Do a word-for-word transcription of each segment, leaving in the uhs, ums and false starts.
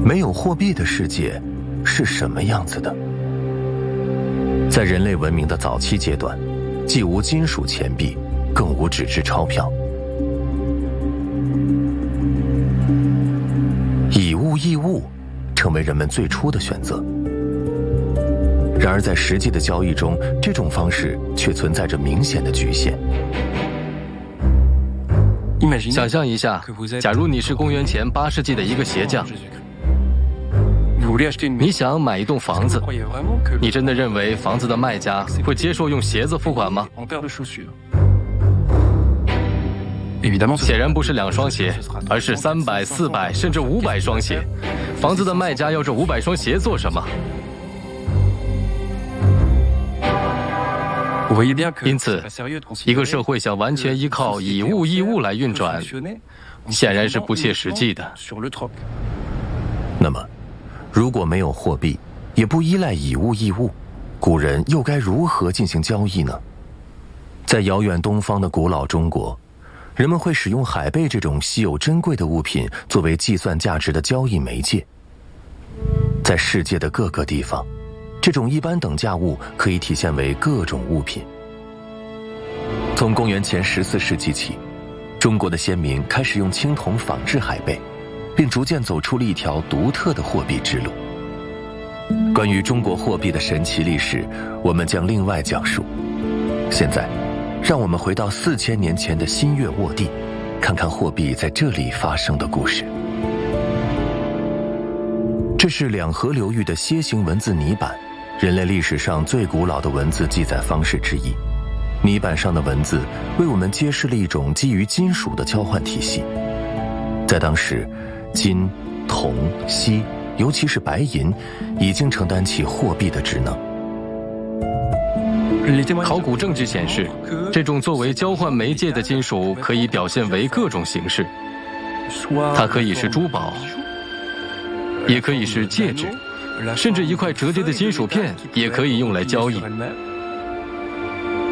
没有货币的世界是什么样子的？在人类文明的早期阶段，既无金属钱币，更无纸质钞票，以物易物成为人们最初的选择。然而在实际的交易中，这种方式却存在着明显的局限。 想象一下，假如你是公元前八世纪的一个鞋匠，你想买一栋房子，你真的认为房子的卖家会接受用鞋子付款吗？显然不是两双鞋，而是三百、四百甚至五百双鞋。房子的卖家要这五百双鞋做什么？因此，一个社会想完全依靠以物易物来运转，显然是不切实际的。 那么，如果没有货币，也不依赖以物易物，古人又该如何进行交易呢？在遥远东方的古老中国，人们会使用海贝这种稀有珍贵的物品作为计算价值的交易媒介。在世界的各个地方，这种一般等价物可以体现为各种物品。从公元前十四世纪起，中国的先民开始用青铜仿制海贝，并逐渐走出了一条独特的货币之路。关于中国货币的神奇历史，我们将另外讲述。现在，让我们回到四千年前的新月沃地，看看货币在这里发生的故事。这是两河流域的楔形文字泥板，人类历史上最古老的文字记载方式之一。泥板上的文字为我们揭示了一种基于金属的交换体系。在当时，金、铜、锡，尤其是白银，已经承担起货币的职能。 考古证据显示，这种作为交换媒介的金属可以表现为各种形式，它可以是珠宝，也可以是戒指，甚至一块折叠的金属片也可以用来交易。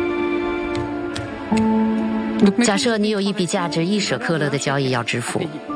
假设你有一笔价值一舍克勒的交易要支付，